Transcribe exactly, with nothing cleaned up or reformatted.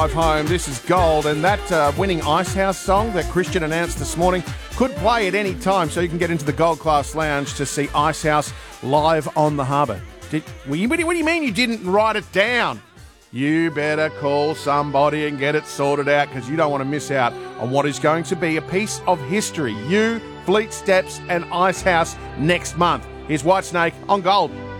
Drive home. This is Gold, and that uh, winning Icehouse song that Christian announced this morning could play at any time, so you can get into the Gold Class Lounge to see Icehouse live on the harbour. Did, what, do you, what do you mean you didn't write it down? You better call somebody and get it sorted out, because you don't want to miss out on what is going to be a piece of history. You, Fleet Steps and Icehouse next month. Here's Whitesnake on Gold.